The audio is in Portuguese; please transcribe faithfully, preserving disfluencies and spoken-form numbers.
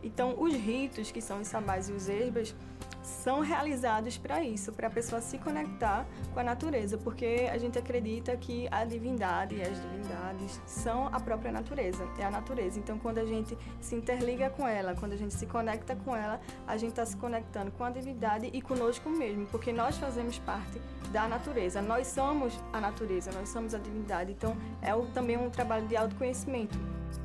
Então, os ritos, que são os sabás e os esbas, são realizados para isso, para a pessoa se conectar com a natureza, porque a gente acredita que a divindade e as divindades são a própria natureza, é a natureza. Então, quando a gente se interliga com ela, quando a gente se conecta com ela, a gente está se conectando com a divindade e conosco mesmo, porque nós fazemos parte da natureza, nós somos a natureza, nós somos a divindade. Então, é também um trabalho de autoconhecimento.